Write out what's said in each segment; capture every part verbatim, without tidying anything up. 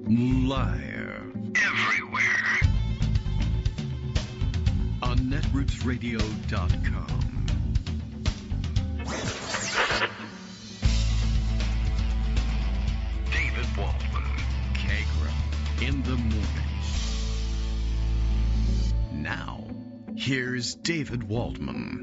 Live. Everywhere. On netroots radio dot com. David Waldman. Kagra. In the morning. Now, here's David Waldman.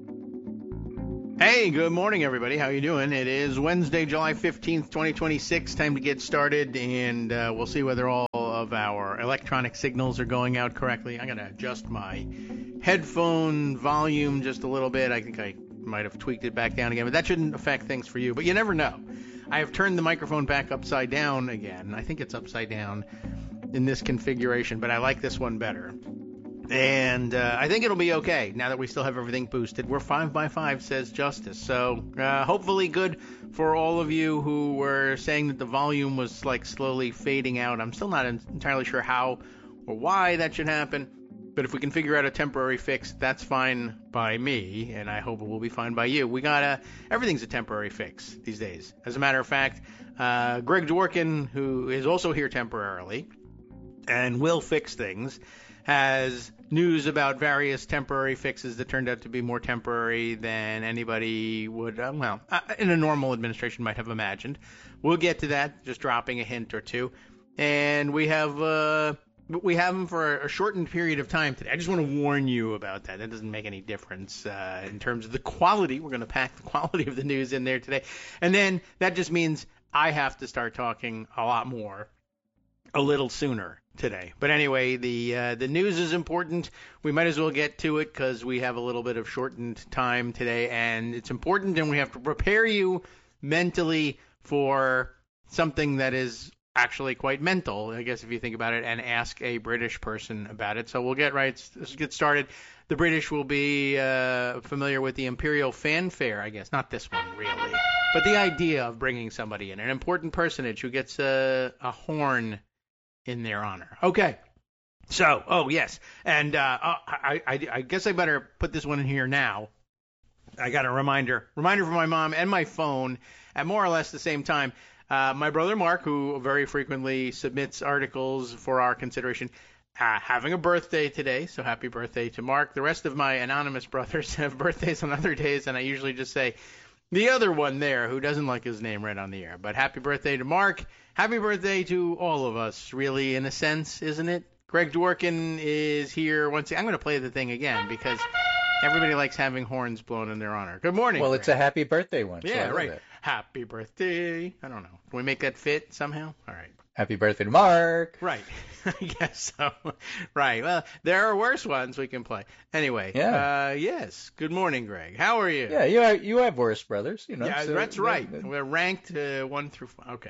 Hey, good morning, everybody. How you doing? It is Wednesday, July fifteenth, twenty twenty-six. Time to get started, and uh, we'll see whether all of our electronic signals are going out correctly. I'm going to adjust my headphone volume just a little bit. I think I might have tweaked it back down again, but that shouldn't affect things for you. But you never know. I have turned the microphone back upside down again. I think it's upside down in this configuration, but I like this one better. And uh, I think it'll be okay now that we still have everything boosted. We're five by five, says Justice. So uh, hopefully good for all of you who were saying that the volume was like slowly fading out. I'm still not entirely sure how or why that should happen. But if we can figure out a temporary fix, that's fine by me, and I hope it will be fine by you. We got a, everything's a temporary fix these days. As a matter of fact, uh, Greg Dworkin, who is also here temporarily and will fix things, has news about various temporary fixes that turned out to be more temporary than anybody would, uh, well, uh, in a normal administration might have imagined. We'll get to that, just dropping a hint or two. And we have uh, we have them for a shortened period of time today. I just want to warn you about that. That doesn't make any difference uh, in terms of the quality. We're going to pack the quality of the news in there today. And then that just means I have to start talking a lot more a little sooner today. But anyway, the uh, the news is important. We might as well get to it because we have a little bit of shortened time today, and it's important, and we have to prepare you mentally for something that is actually quite mental, I guess, if you think about it, and ask a British person about it. So we'll get right, let's get started. The British will be uh, familiar with the imperial fanfare, I guess. Not this one, really. But the idea of bringing somebody in, an important personage who gets a, a horn in their honor. Okay. So, oh, yes. And uh, I, I, I guess I better put this one in here now. I got a reminder. Reminder from my mom and my phone at more or less the same time. Uh, my brother Mark, who very frequently submits articles for our consideration, uh, having a birthday today. So happy birthday to Mark. The rest of my anonymous brothers have birthdays on other days, and I usually just say the other one there who doesn't like his name read on the air. But happy birthday to Mark. Happy birthday to all of us, really, in a sense, isn't it? Greg Dworkin is here once again. I'm going to play the thing again because everybody likes having horns blown in their honor. Good morning. Well, Greg. It's a happy birthday one. Yeah, so right. It. Happy birthday. I don't know. Can we make that fit somehow? All right. Happy birthday to Mark. Right. I guess so. Right. Well, there are worse ones we can play. Anyway. Yeah. Uh, yes. Good morning, Greg. How are you? Yeah, you have, you have worse brothers. You know. Yeah, so that's right. they, they, We're ranked uh, one through five. Okay.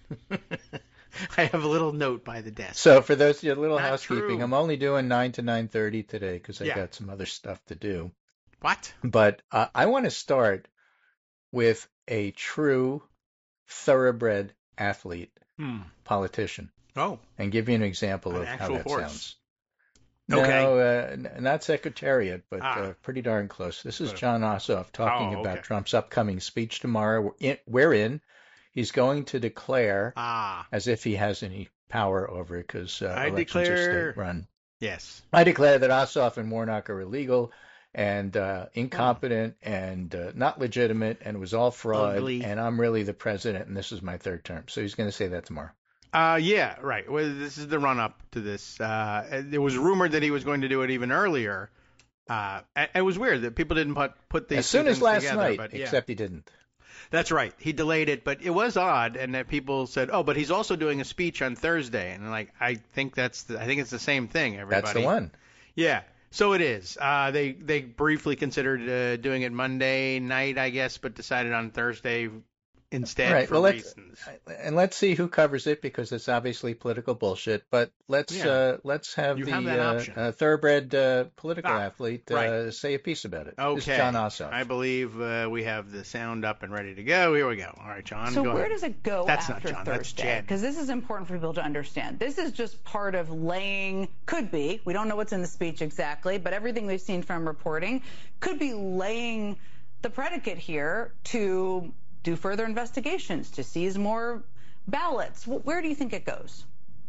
I have a little note by the desk. So for those your little Not housekeeping, true. I'm only doing nine to nine thirty today because I Yeah. got some other stuff to do. What? But uh, I want to start with a true thoroughbred athlete, Hmm. politician, Oh. and give you an example An of how actual that horse. sounds. Okay. No, uh, n- not Secretariat, but Ah. uh, pretty darn close. This is But- John Ossoff talking Oh, about okay. Trump's upcoming speech tomorrow, in- wherein he's going to declare, Ah. as if he has any power over it, because uh, I elections declare- are state-run. Yes. I declare that Ossoff and Warnock are illegal and uh, incompetent and uh, not legitimate, and it was all fraud, Ugly. and I'm really the president, and this is my third term. So he's going to say that tomorrow. Uh, yeah, right. Well, this is the run-up to this. Uh, it was rumored that he was going to do it even earlier. Uh, it it was weird that people didn't put put these As soon two as things last together, night, but yeah. except he didn't. That's right. He delayed it, but it was odd, and that people said, "Oh, but he's also doing a speech on Thursday," and like, I think that's the, I think it's the same thing. Everybody. That's the one. Yeah. So it is. Uh, they they briefly considered uh, doing it Monday night, I guess, but decided on Thursday instead Right. for Well, let's reasons. and let's see who covers it because it's obviously political bullshit. But let's Yeah. uh, let's have You the have that uh, option. uh, thoroughbred uh, political Ah, athlete uh, right. say a piece about it. Okay. This is John Ossoff. I believe uh, we have the sound up and ready to go. Here we go. All right, John. So go where ahead. does it go That's not after John, that's Thursday? Jen. Because this is important for people to understand. This is just part of laying, could be, we don't know what's in the speech exactly, but everything we've seen from reporting could be laying the predicate here to do further investigations, to seize more ballots. Where do you think it goes?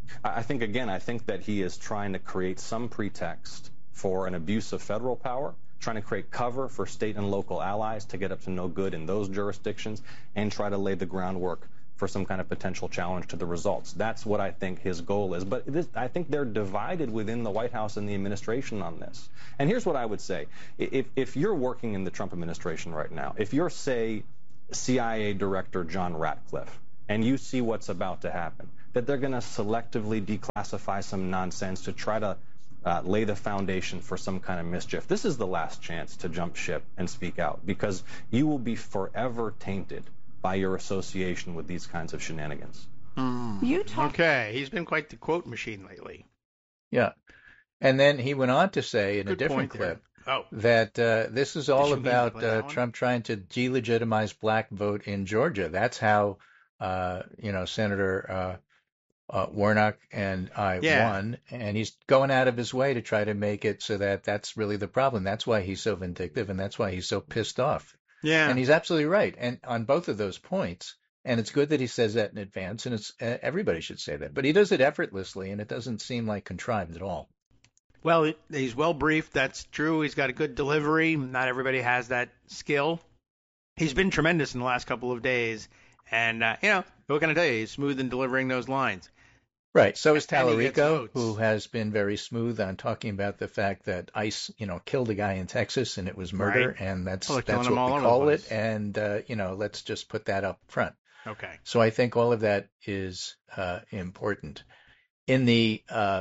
I think, again, I think that he is trying to create some pretext for an abuse of federal power, trying to create cover for state and local allies to get up to no good in those jurisdictions, and try to lay the groundwork for some kind of potential challenge to the results. That's what I think his goal is. But this, I think they're divided within the White House and the administration on this. And here's what I would say. If, if you're working in the Trump administration right now, if you're, say, C I A Director John Ratcliffe, and you see what's about to happen, that they're going to selectively declassify some nonsense to try to uh, lay the foundation for some kind of mischief, this is the last chance to jump ship and speak out, because you will be forever tainted by your association with these kinds of shenanigans. Mm. You talk- Okay, he's been quite the quote machine lately. Yeah. And then he went on to say in Good a different point there. clip Oh, that uh, this is all you mean to about play that uh, one? Trump trying to delegitimize black vote in Georgia. That's how, uh, you know, Senator uh, uh, Warnock and I Yeah. won. And he's going out of his way to try to make it so that that's really the problem. That's why he's so vindictive, and that's why he's so pissed off. yeah. And he's absolutely right. And on both of those points, and it's good that he says that in advance, and it's uh, everybody should say that. But he does it effortlessly, and it doesn't seem like contrived at all. Well, he's well briefed. That's true. He's got a good delivery. Not everybody has that skill. He's been tremendous in the last couple of days. And, uh, you know, what can I tell you? He's smooth in delivering those lines. Right. So is And he gets Tallarico, votes. who has been very smooth on talking about the fact that ICE, you know, killed a guy in Texas and it was murder, Right. and that's Well, they're that's killing what them all we over the call place. it. And uh, you know, let's just put that up front. Okay. So I think all of that is uh, important. In the uh,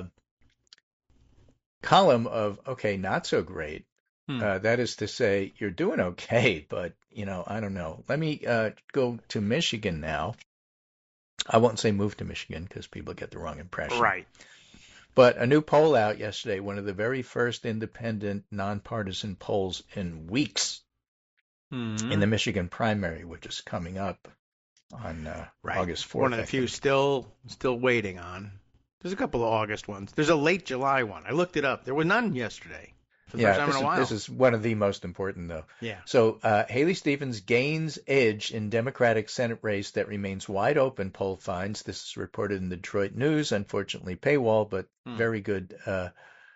column of okay, not so great, Hmm. uh, that is to say, you're doing okay, but you know, I don't know. Let me uh, go to Michigan now. I won't say move to Michigan because people get the wrong impression. Right. But a new poll out yesterday, one of the very first independent, nonpartisan polls in weeks Mhm. in the Michigan primary, which is coming up on uh, Right. August fourth. One of the I few think. still still waiting on. There's a couple of August ones. There's a late July one. I looked it up. There were none yesterday. For the first Yeah, time this in a is, while. this is one of the most important, though. Yeah. So uh, Haley Stevens gains edge in Democratic Senate race that remains wide open, poll finds. This is reported in the Detroit News, unfortunately paywall, but Hmm. very good uh,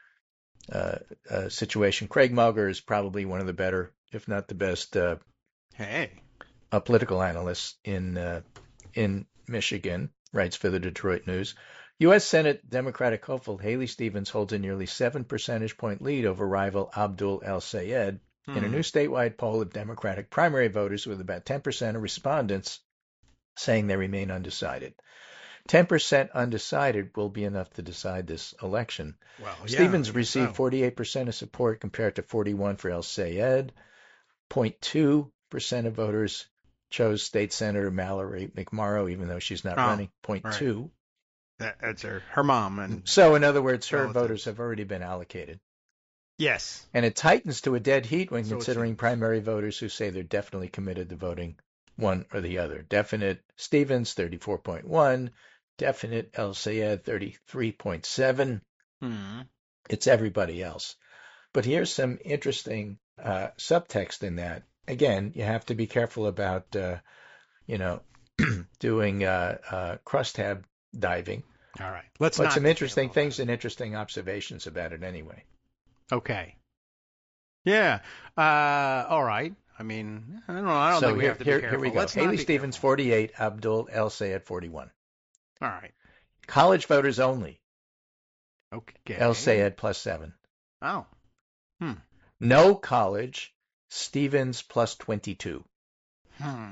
uh, uh, situation. Craig Mauger is probably one of the better, if not the best, uh, Hey. uh, political analyst in uh, in Michigan, writes for the Detroit News. U S. Senate Democratic hopeful Haley Stevens holds a nearly seven percentage point lead over rival Abdul El-Sayed in a Hmm. new statewide poll of Democratic primary voters, with about ten percent of respondents saying they remain undecided. ten percent undecided will be enough to decide this election. Well, yeah, Stevens I guess received so. forty-eight percent of support compared to forty-one for El-Sayed. zero point two percent of voters chose State Senator Mallory McMorrow, even though she's not Oh, running. zero point two. That, that's her, her mom. And So, in other words, her relatives. voters have already been allocated. yes. And it tightens to a dead heat when So it considering seems. primary voters who say they're definitely committed to voting one or the other. Definite Stevens, thirty-four point one. Definite El-Sayed, thirty-three point seven. Hmm. It's everybody else. But here's some interesting uh, subtext in that. Again, you have to be careful about, uh, you know, doing uh, uh, crosstab diving. All right. Let's But not some think interesting about things and interesting observations about it anyway. that. Okay. Yeah. Uh, all right. I mean, I don't know. I don't so think we here, have to be here, careful. here we go. Let's not Haley be Stevens, careful. forty-eight. Abdul El-Sayed, forty-one. All right. College voters only. Okay. El-Sayed plus seven. Oh. Hmm. No college. Stevens plus twenty-two. Hmm.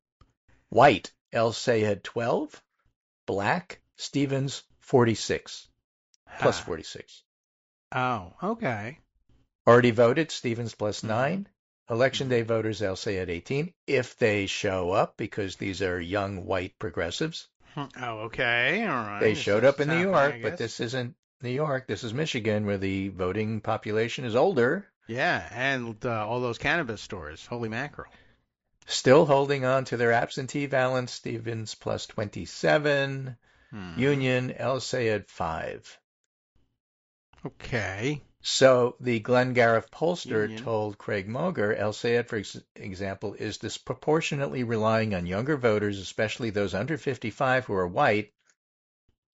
White. El-Sayed twelve. Black. Stevens forty-six. Plus Huh. forty-six. Oh. Okay. Already voted. Stevens plus Mhm. nine. Election day voters. El-Sayed eighteen. If they show up, because these are young white progressives. Hmm. Oh. Okay. All right. They This showed is up in New happening, York, I but guess. this isn't New York. This is Michigan, where the voting population is older. Yeah, and uh, all those cannabis stores. Holy mackerel. Still holding on to their absentee balance. Stevens plus twenty-seven. Hmm. Union, El-Sayed five. Okay. So the Glengarriff pollster Union. told Craig Mauger, El-Sayed, for ex- example, is disproportionately relying on younger voters, especially those under fifty-five who are white,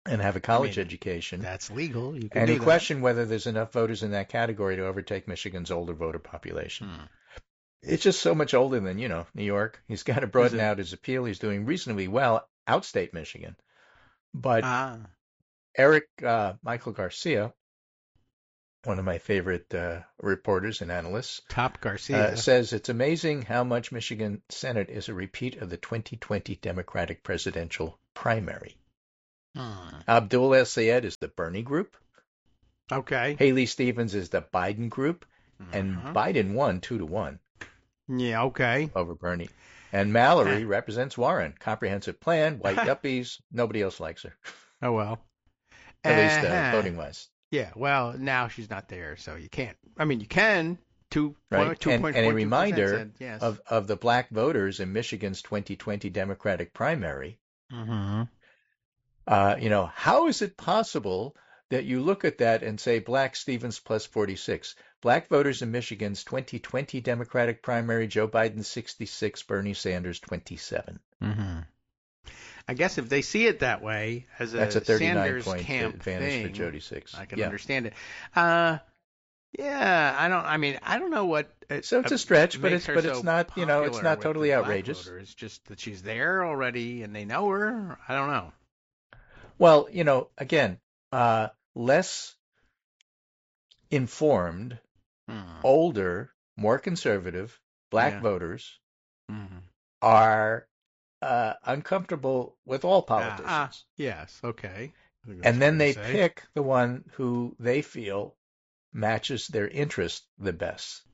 and have a college I mean, education. That's legal. You can And do he that. questioned whether there's enough voters in that category to overtake Michigan's older voter population. Hmm. It's just so much older than, you know, New York. He's got to broaden out his appeal. He's doing reasonably well outstate Michigan. But Ah. Eric uh, Michael Garcia, one of my favorite uh, reporters and analysts, Top Garcia. uh, says it's amazing how much Michigan Senate is a repeat of the twenty twenty Democratic presidential primary. Hmm. Abdul El Sayed is the Bernie group. Okay. Haley Stevens is the Biden group. And Uh-huh. Biden won two to one Yeah, okay. over Bernie. And Mallory represents Warren. Comprehensive plan, white yuppies. Nobody else likes her, Oh, well. at least uh, Uh-huh. voting-wise. Yeah, well, now she's not there, so you can't. I mean, you can. Two, Right? two And, point and four a two reminder said yes. of, of the black voters in Michigan's twenty twenty Democratic primary. Mm-hmm. Uh, you know, how is it possible that you look at that and say black Stevens plus forty-six? Black voters in Michigan's twenty twenty Democratic primary, Joe Biden sixty-six, Bernie Sanders twenty-seven. Mm-hmm. I guess if they see it that way, as a, That's a thirty-nine Sanders point camp advantage thing, for Jody Six. I can Yeah. understand it. Uh, yeah, I don't. I mean, I don't know what. It, So it's a stretch, but makes it's her but it's so not you know it's popular not with totally the black outrageous. voters. It's just that she's there already and they know her. I don't know. Well, you know, again, uh, less informed, Hmm. older, more conservative black Yeah. voters Mm-hmm. are uh, uncomfortable with all Ah, politicians. ah, yes. Okay. I think that's And then fair they to say. pick the one who they feel matches their interest the best.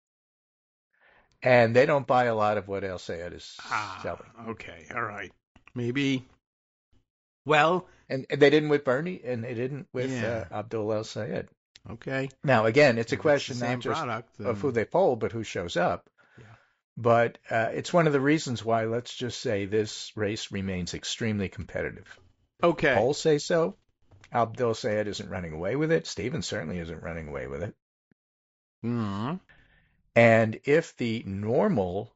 And they don't buy a lot of what El Sayed is Ah, selling. okay. All right. Maybe. Well. And, and they didn't with Bernie, and they didn't with Yeah. uh, Abdul El Sayed. Okay. Now, again, it's a If question the same not just product, of who then- they poll, but who shows up. Yeah. But uh, it's one of the reasons why, let's just say, this race remains extremely competitive. Okay. Polls say so. Abdul Sayed isn't running away with it. Stevens certainly isn't running away with it. Hmm. And if the normal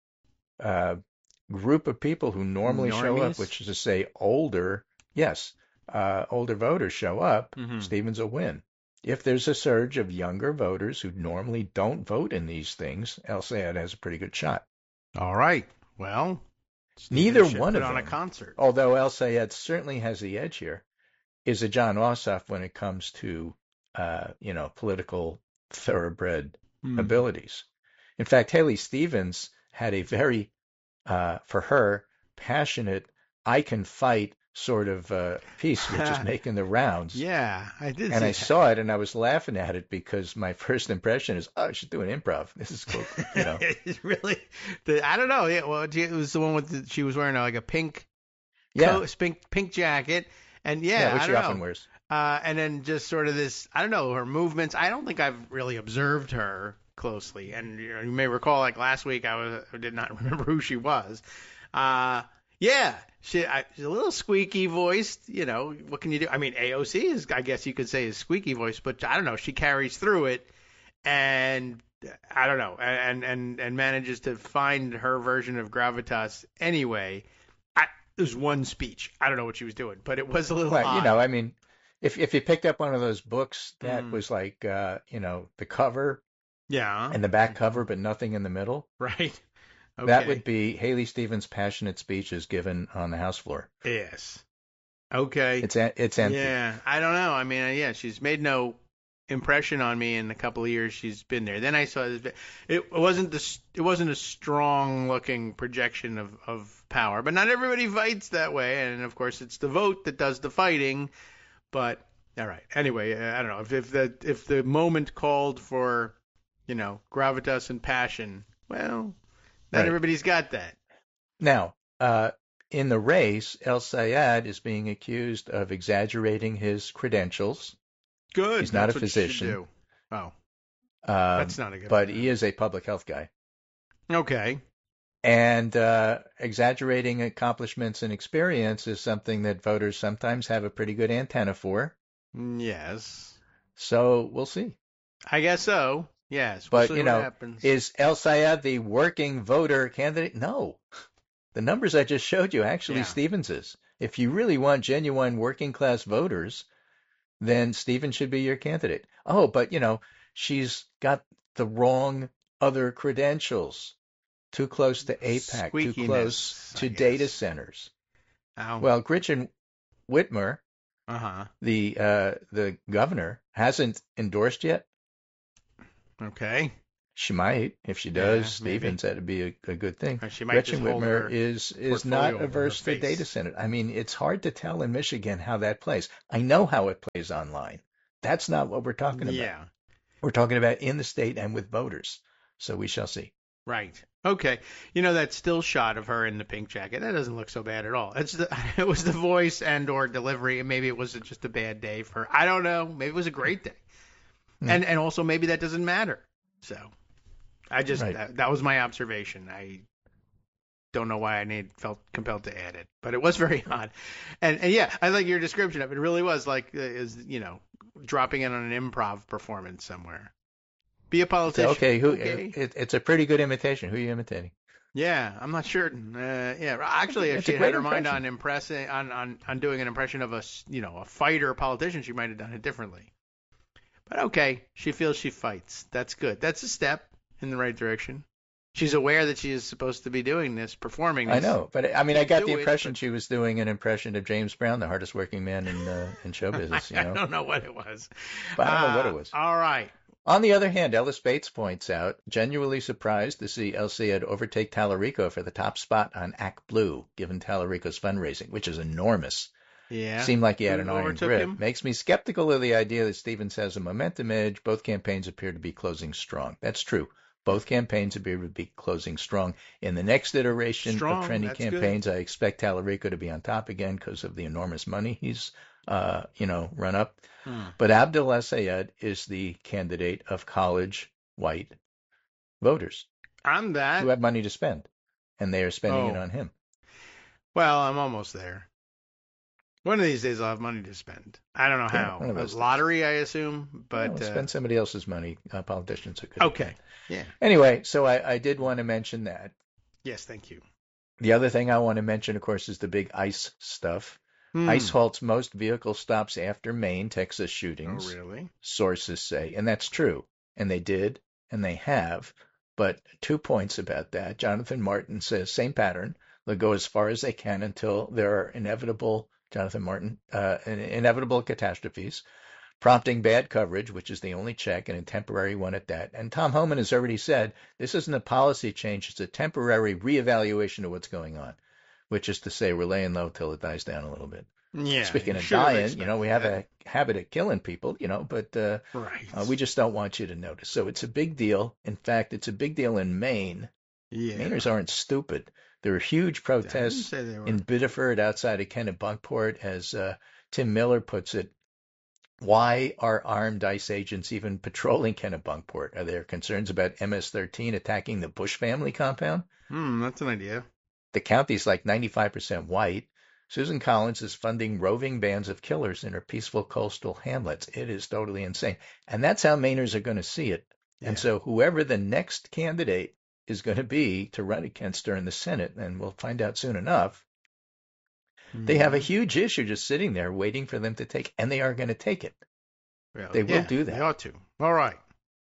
uh, group of people who normally show up, Normies? which is to say older, yes, uh, older voters show up, Mhm. Stevens will win. If there's a surge of younger voters who normally don't vote in these things, El Sayed has a pretty good shot. All right. Well. Neither Stevens should one put of on them, a concert. although El Sayed certainly has the edge here, is a John Ossoff when it comes to, uh, you know, political thoroughbred Hmm. abilities. In fact, Haley Stevens had a very, uh, for her, passionate, I can fight sort of uh, piece, which is making the rounds. Yeah, I did. And see I that. saw it and I was laughing at it because my first impression is, oh, she's doing improv. This is cool. You know. It's really. The, I don't know. Yeah, well, it was the one with the, she was wearing uh, like a pink, Yeah. coat, pink pink jacket, and yeah, Yeah, which I she don't often know. wears. Uh, and then just sort of this, I don't know, her movements. I don't think I've really observed her closely. And you, know, you may recall, like last week, I was I did not remember who she was. Uh, yeah, she I, she's a little squeaky voiced. You know, what can you do? I mean, A O C is, I guess you could say, is squeaky voice, but I don't know. She carries through it, and I don't know, and and and manages to find her version of gravitas anyway. I, it was one speech. I don't know what she was doing, but it was a little Well, odd. you know, I mean, if if you picked up one of those books that Mm. was like, uh, you know, the cover Yeah. and the back cover, but nothing in the middle, Right. Okay. that would be Haley Stevens' passionate speeches given on the House floor. Yes. Okay. It's a- it's empty. Yeah. I don't know. I mean, uh, yeah, she's made no impression on me in the couple of years she's been there. Then I saw this. vi- It wasn't the. It wasn't a strong looking projection of of power, but not everybody fights that way. And of course, it's the vote that does the fighting. But all right. Anyway, uh, I don't know if if the if the moment called for, you know, gravitas and passion. Well, not Right. everybody's got that. Now, uh, in the race, El Sayed is being accused of exaggerating his credentials. Good. He's not That's a what you should physician. do. Oh, Um, that's not a good. but one. he is a public health guy. Okay. And uh, exaggerating accomplishments and experience is something that voters sometimes have a pretty good antenna for. Mm, Yes. So we'll see. I guess so. Yes. We'll But, see you what know, happens. is El Sayed the working voter candidate? No. The numbers I just showed you, actually Yeah. Stevens is. if you really want genuine working class voters, then Stephen should be your candidate. Oh, but you know, she's got the wrong other credentials. Too close to AIPAC, too close to data centers. Oh. Well, Gretchen Whitmer, uh-huh. the uh, the governor, hasn't endorsed yet. Okay. She might. If she does, Yeah, Stevens, that'd be a, a good thing. Or she might Gretchen just hold Whitmer her is is portfolio not over averse her to face. data center. I mean, it's hard to tell in Michigan how that plays. I know how it plays online. That's not what we're talking about. Yeah. We're talking about in the state and with voters. So we shall see. Right. Okay. You know, that still shot of her in the pink jacket, that doesn't look so bad at all. It's the, it was the voice and or delivery, and maybe it was just a bad day for her. I don't know. Maybe it was a great day. Hmm. And and also maybe that doesn't matter. So I just, Right. that, that was my observation. I don't know why I need felt compelled to add it, but it was very odd. And, and yeah, I like your description of it. It really was like, uh, is you know, dropping in on an improv performance somewhere. Be a politician. Okay, who? Okay. It, it's a pretty good imitation. Who are you imitating? Yeah, I'm not sure. Uh, yeah, actually, if It's she a had great her mind impression. on impressing, on, on, on doing an impression of a, s- you know, a fighter politician, she might have done it differently. But okay, she feels she fights. That's good. That's a step in the right direction. She's aware that she is supposed to be doing this, performing this. I know, but I mean, I got Do the it, impression but- she was doing an impression of James Brown, the hardest working man in uh, in show business. You I know, don't know what it was. But I don't know what Uh, it was. All right. On the other hand, Ellis Bates points out, genuinely surprised to see El Cid overtake Tallarico for the top spot on Act Blue, given Tallarico's fundraising, which is enormous. Yeah. Seemed like he had Who an iron overtook grip. him? Makes me skeptical of the idea that Stevens has a momentum edge. Both campaigns appear to be closing strong. That's true. Both campaigns appear to be closing strong. In the next iteration Strong, of trendy that's good. campaigns, I expect Tallarico to be on top again because of the enormous money he's, uh, you know, run up. Hmm. But Abdel Essayed is the candidate of college white voters I'm that. who have money to spend, and they are spending it Oh. on him. Well, I'm almost there. One of these days I'll have money to spend. I don't know Yeah, how. one of A those days. lottery, I assume. But Well, uh, spend somebody else's money. Uh, politicians are good. at okay. that. Yeah. Anyway, so I, I did want to mention that. Yes, thank you. The other thing I want to mention, of course, is the big ICE stuff. Hmm. ICE halts most vehicle stops after Maine, Texas Oh, shootings, really? sources say. And that's true. And they did, and they have. But two points about that. Jonathan Martin says, same pattern. They'll go as far as they can until there are inevitable, Jonathan Martin, uh, inevitable catastrophes, prompting bad coverage, which is the only check, and a temporary one at that. And Tom Homan has already said this isn't a policy change, it's a temporary reevaluation of what's going on, which is to say we're laying low till it dies down a little bit. Yeah. Speaking of sure would dying, expect you know, we have that. a habit of killing people, you know, but uh, Right. uh, we just don't want you to notice. So it's a big deal. In fact, it's a big deal in Maine. Yeah. Mainers aren't stupid. There are huge I didn't protests say they were. in Biddeford outside of Kennebunkport, as uh, Tim Miller puts it. Why are armed ICE agents even patrolling Kennebunkport? Are there concerns about M S thirteen attacking the Bush family compound? Hmm, that's an idea. The county's like ninety-five percent white. Susan Collins is funding roving bands of killers in her peaceful coastal hamlets. It is totally insane. And that's how Mainers are going to see it. Yeah. And so whoever the next candidate is going to be to run against her in the Senate, and we'll find out soon enough, they have a huge issue just sitting there waiting for them to take, and they are going to take it, Well, they will yeah, do that. They ought to. All right.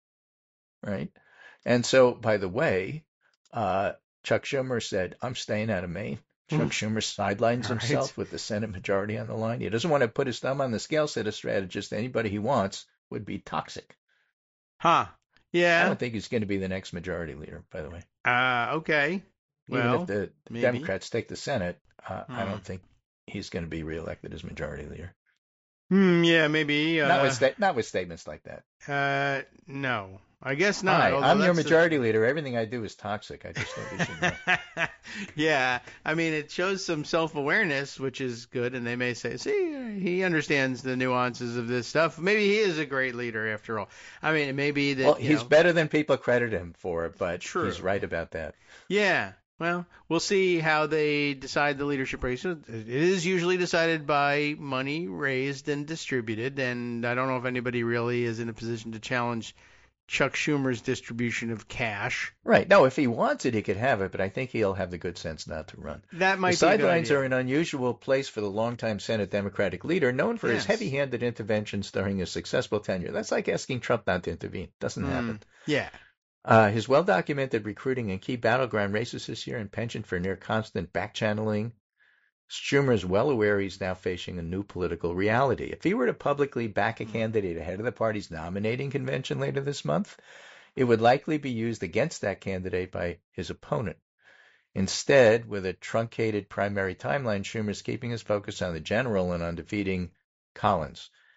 right? And so, by the way, uh, Chuck Schumer said, I'm staying out of Maine. Chuck Schumer sidelines All right. himself with the Senate majority on the line. He doesn't want to put his thumb on the scale, said a strategist. Anybody he wants would be toxic. Huh. I Yeah. don't think he's going to be the next majority leader, by the way. Uh, okay. Even Well, if the maybe. Democrats take the Senate, uh, I Hmm. don't think he's going to be reelected as majority leader. Hmm, yeah, maybe. Uh, not, with sta- not with statements like that. uh, no. I guess not. Hi, although I'm your that's a- majority leader. Everything I do is toxic. I just think you should know. Yeah, I mean, it shows some self-awareness, which is good, and they may say, see, he understands the nuances of this stuff. Maybe he is a great leader after all. I mean, it may be that, Well, you he's know, better than people credit him for, but True. he's right about that. yeah, well, we'll see how they decide the leadership race. It is usually decided by money raised and distributed, and I don't know if anybody really is in a position to challenge Chuck Schumer's distribution of cash. Right. No, if he wants it, he could have it, but I think he'll have the good sense not to run. That might the be a good sidelines idea. are an unusual place for the longtime Senate Democratic leader, known for Yes. his heavy-handed interventions during his successful tenure. That's like asking Trump not to intervene. Doesn't Mm, happen. yeah. Uh, his well-documented recruiting in key battleground races this year and penchant for near-constant back-channeling. Schumer is well aware he's now facing a new political reality. If he were to publicly back a candidate ahead of the party's nominating convention later this month, it would likely be used against that candidate by his opponent. Instead, with a truncated primary timeline, Schumer is keeping his focus on the general and on defeating Collins.